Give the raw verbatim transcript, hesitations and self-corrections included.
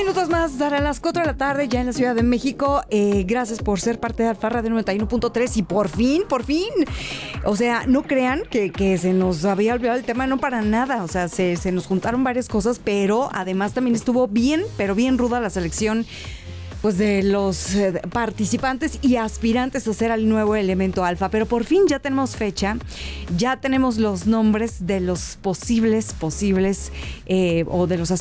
minutos más darán las cuatro de la tarde ya en la Ciudad de México. Eh, gracias por ser parte de Alfa Radio noventa y uno punto tres y por fin, por fin. O sea, no crean que, que se nos había olvidado el tema, no para nada. O sea, se, se nos juntaron varias cosas, pero además también estuvo bien, pero bien ruda la selección pues de los eh, participantes y aspirantes a ser el nuevo elemento alfa. Pero por fin ya tenemos fecha, ya tenemos los nombres de los posibles, posibles eh, o de los aspirantes